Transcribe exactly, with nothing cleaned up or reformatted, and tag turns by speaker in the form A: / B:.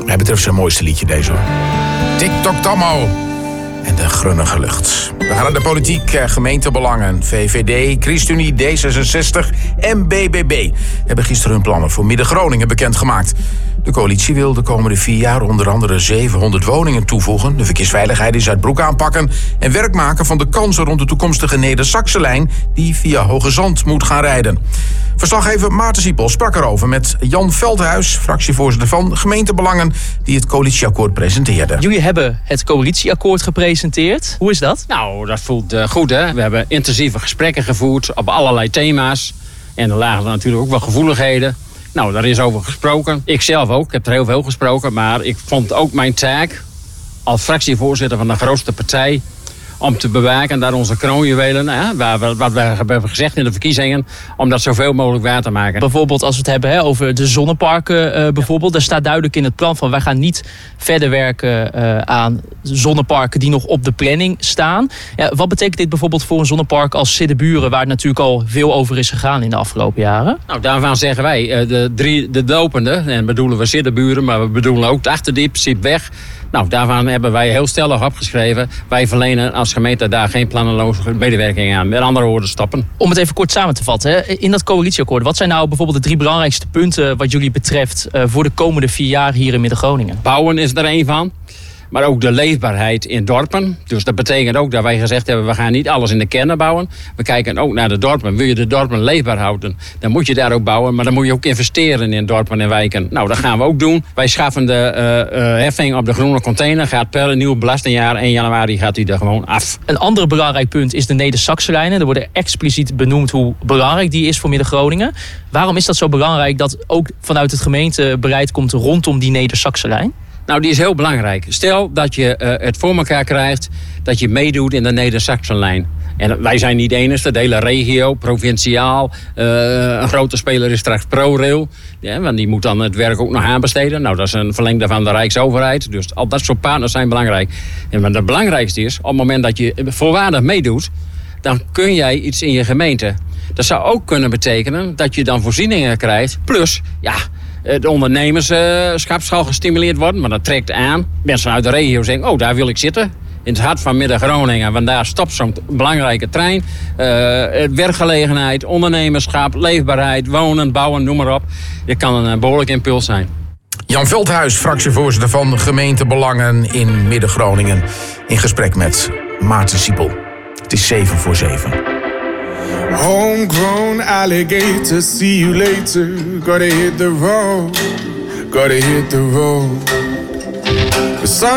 A: Mij betreft zijn mooiste liedje deze hoor. TikTok Tammo. En de grunnige lucht. We gaan naar de politiek. Gemeentebelangen, V V D, ChristenUnie, D zesenzestig en B B B hebben gisteren hun plannen voor Midden-Groningen bekendgemaakt. De coalitie wil de komende vier jaar onder andere zevenhonderd woningen toevoegen, de verkeersveiligheid in Zuidbroek aanpakken en werk maken van de kansen rond de toekomstige Neder-Saxe-lijn die via Hoge Zand moet gaan rijden. Verslaggever Maarten Siepel sprak erover met Jan Veldhuis, fractievoorzitter van Gemeentebelangen, die het coalitieakkoord presenteerde.
B: Jullie hebben het coalitieakkoord gepresenteerd. Hoe is dat?
C: Nou, dat voelt uh, goed, hè. We hebben intensieve gesprekken gevoerd op allerlei thema's. En er lagen er natuurlijk ook wel gevoeligheden. Nou, daar is over gesproken. Ik zelf ook. Ik heb er heel veel gesproken. Maar ik vond ook mijn taak als fractievoorzitter van de grootste partij om te bewaken dat onze kroonjuwelen, hè, waar we, wat we hebben gezegd in de verkiezingen, om dat zoveel mogelijk waar te maken.
B: Bijvoorbeeld als we het hebben hè, over de zonneparken uh, bijvoorbeeld. Daar staat duidelijk in het plan van wij gaan niet verder werken uh, aan zonneparken die nog op de planning staan. Ja, wat betekent dit bijvoorbeeld voor een zonnepark als Siddeburen, waar het natuurlijk al veel over is gegaan in de afgelopen jaren?
C: Nou, daarvan zeggen wij, uh, de, drie, de lopende, en bedoelen we Siddeburen, maar we bedoelen ook het Achterdiep, Siepweg. Nou, daarvan hebben wij heel stellig opgeschreven. Wij verlenen als gemeente daar geen plannenloze medewerking aan. Met andere woorden, stoppen.
B: Om het even kort samen te vatten. Hè. In dat coalitieakkoord, wat zijn nou bijvoorbeeld de drie belangrijkste punten wat jullie betreft uh, voor de komende vier jaar hier in Midden-Groningen?
C: Bouwen is er één van. Maar ook de leefbaarheid in dorpen. Dus dat betekent ook dat wij gezegd hebben, we gaan niet alles in de kernen bouwen. We kijken ook naar de dorpen. Wil je de dorpen leefbaar houden, dan moet je daar ook bouwen. Maar dan moet je ook investeren in dorpen en wijken. Nou, dat gaan we ook doen. Wij schaffen de uh, uh, heffing op de groene container. Gaat per nieuw belastingjaar één januari gaat die er gewoon af.
B: Een ander belangrijk punt is de Neder-Saxe-lijnen. Er wordt expliciet benoemd hoe belangrijk die is voor Midden-Groningen. Waarom is dat zo belangrijk dat ook vanuit het gemeentebeleid komt rondom die Neder-Saxe-lijn?
C: Nou, die is heel belangrijk. Stel dat je uh, het voor elkaar krijgt dat je meedoet in de Neder-Saxe-lijn. En wij zijn niet de enige, de hele regio, provinciaal. Uh, een grote speler is straks ProRail. Ja, want die moet dan het werk ook nog aanbesteden. Nou, dat is een verlengde van de Rijksoverheid. Dus al dat soort partners zijn belangrijk. En maar het belangrijkste is, op het moment dat je voorwaardig meedoet, dan kun jij iets in je gemeente. Dat zou ook kunnen betekenen dat je dan voorzieningen krijgt. Plus, ja, de ondernemerschap zal gestimuleerd worden, maar dat trekt aan. Mensen uit de regio zeggen, oh, daar wil ik zitten. In het hart van Midden-Groningen, want daar stopt zo'n belangrijke trein. Uh, werkgelegenheid, ondernemerschap, leefbaarheid, wonen, bouwen, noem maar op. Dit kan een behoorlijk impuls zijn.
A: Jan Veldhuis, fractievoorzitter van Gemeentebelangen in Midden-Groningen. In gesprek met Maarten Siepel. Het is zeven voor zeven.
D: Homegrown alligator, see you later. Gotta hit the road, gotta hit the road. The sun